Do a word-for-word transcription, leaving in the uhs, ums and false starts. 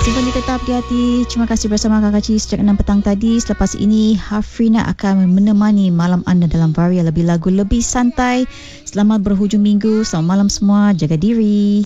Simpan tetap di hati. Terima kasih bersama Kakak Ci sejak enam petang tadi. Selepas ini, Hafrina akan menemani malam anda dalam varia lebih lagu lebih santai. Selamat berhujung minggu. Selamat malam semua. Jaga diri.